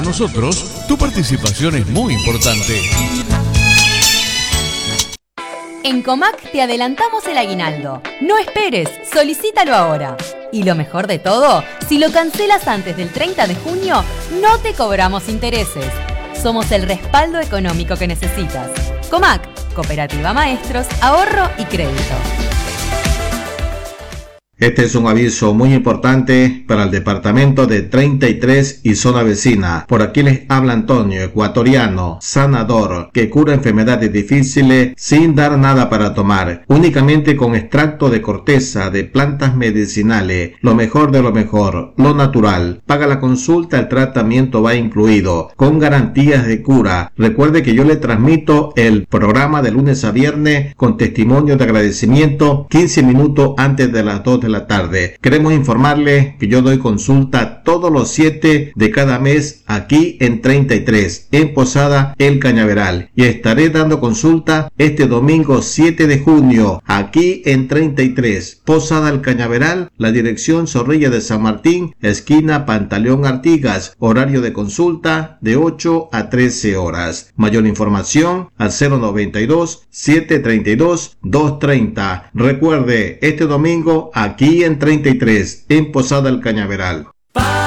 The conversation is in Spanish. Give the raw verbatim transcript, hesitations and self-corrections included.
nosotros, tu participación es muy importante. En Comac te adelantamos el aguinaldo. No esperes, solicítalo ahora. Y lo mejor de todo, si lo cancelas antes del treinta de junio, no te cobramos intereses. Somos el respaldo económico que necesitas. Comac, Cooperativa Maestros, Ahorro y Crédito. Este es un aviso muy importante para el departamento de treinta y tres y zona vecina. Por aquí les habla Antonio, ecuatoriano, sanador, que cura enfermedades difíciles sin dar nada para tomar, únicamente con extracto de corteza de plantas medicinales, lo mejor de lo mejor, lo natural. Paga la consulta, el tratamiento va incluido, con garantías de cura. Recuerde que yo le transmito el programa de lunes a viernes con testimonio de agradecimiento quince minutos antes de las dos de la tarde. Queremos informarle que yo doy consulta todos los siete de cada mes aquí en treinta y tres, en Posada El Cañaveral, y estaré dando consulta este domingo siete de junio aquí en treinta y tres, Posada El Cañaveral, la dirección Zorrilla de San Martín, esquina Pantaleón Artigas, horario de consulta de ocho a trece horas. Mayor información al cero noventa y dos, setecientos treinta y dos, doscientos treinta. Recuerde, este domingo aquí en treinta y tres, en Posada El Cañaveral.